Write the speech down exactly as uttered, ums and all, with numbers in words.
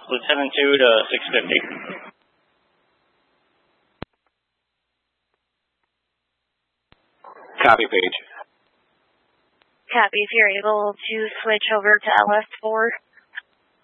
Lieutenant two to six fifty. Copy, Paige. Copy. If you're able to switch over to L S four.